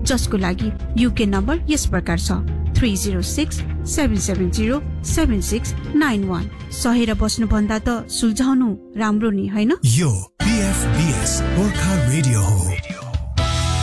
जसको लागि UK number यस प्रकार छ 3067707691। सहेर बस्नु भन्दा त सुल्झाउनु राम्रो नि, हैन? यो PFBS गोर्खा रेडियो हो।